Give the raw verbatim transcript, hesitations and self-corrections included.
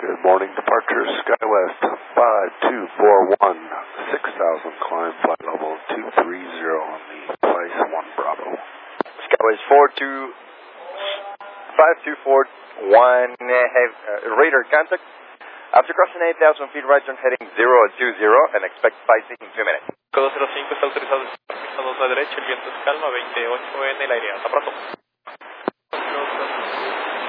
Good morning, departure, SkyWest five two four one, six thousand, climb flight level two three zero on the place one Bravo. SkyWest four two, five two four one, have uh, radar contact. After crossing eight thousand feet, right turn heading zero two zero and expect spicing in two minutes. dos cero cinco está autorizado, pista dos a la derecha, el viento es calma, veintiocho en el aire, hasta pronto.